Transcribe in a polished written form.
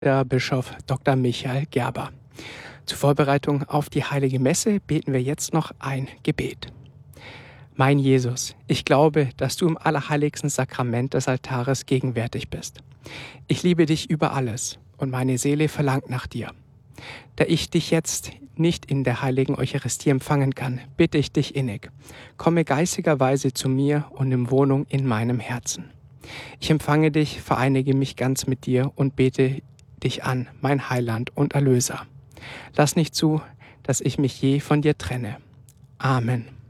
der Bischof Dr. Michael Gerber. Zur Vorbereitung auf die Heilige Messe beten wir jetzt noch ein Gebet. Mein Jesus, ich glaube, dass du im allerheiligsten Sakrament des Altares gegenwärtig bist. Ich liebe dich über alles und meine Seele verlangt nach dir. Da ich dich jetzt nicht in der heiligen Eucharistie empfangen kann, bitte ich dich innig. Komme geistigerweise zu mir und nimm Wohnung in meinem Herzen. Ich empfange dich, vereinige mich ganz mit dir und bete dich an, mein Heiland und Erlöser. Lass nicht zu, dass ich mich je von dir trenne. Amen.